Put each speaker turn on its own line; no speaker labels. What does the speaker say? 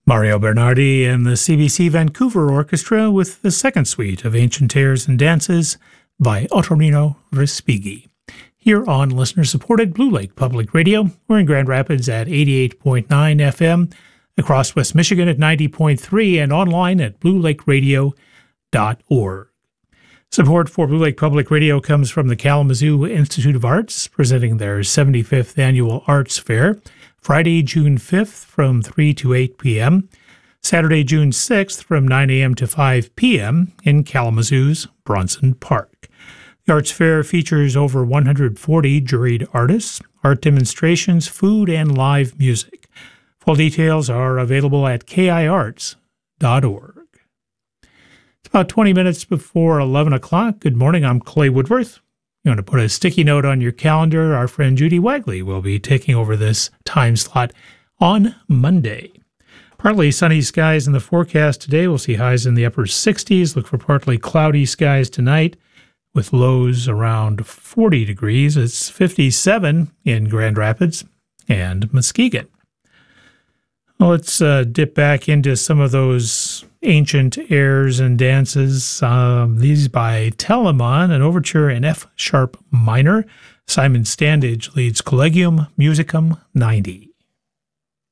Mario Bernardi and the CBC Vancouver Orchestra with the second suite of Ancient Airs and Dances by Ottorino Respighi. Here on listener-supported Blue Lake Public Radio, we're in Grand Rapids at 88.9 FM, across West Michigan at 90.3, and online at bluelakeradio.org. Support for Blue Lake Public Radio comes from the Kalamazoo Institute of Arts, presenting their 75th Annual Arts Fair, Friday, June 5th from 3 to 8 p.m., Saturday, June 6th from 9 a.m. to 5 p.m. in Kalamazoo's Bronson Park. The Arts Fair features over 140 juried artists, art demonstrations, food, and live music. Full details are available at kiarts.org. It's about 20 minutes before 11 o'clock. Good morning, I'm Clay Woodworth. You want to put a sticky note on your calendar. Our friend Judy Wagley will be taking over this time slot on Monday. Partly sunny skies in the forecast today. We'll see highs in the upper 60s. Look for partly cloudy skies tonight with lows around 40 degrees. It's 57 in Grand Rapids and Muskegon. Well, let's dip back into some of those ancient airs and dances. These by Telemann, an overture in F sharp minor. Simon Standage leads Collegium Musicum 90.